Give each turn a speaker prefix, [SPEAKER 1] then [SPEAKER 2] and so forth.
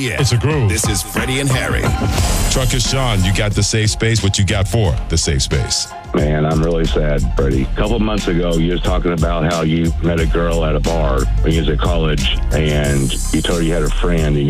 [SPEAKER 1] Yeah.
[SPEAKER 2] It's a groove.
[SPEAKER 1] This is Freddie and Harry.
[SPEAKER 2] Trucker Sean, you got the safe space. What you got for the safe space?
[SPEAKER 3] Man, I'm really sad, Freddie. A couple months ago, you was talking about how you met a girl at a bar when you was at college, and you told her you had a friend, and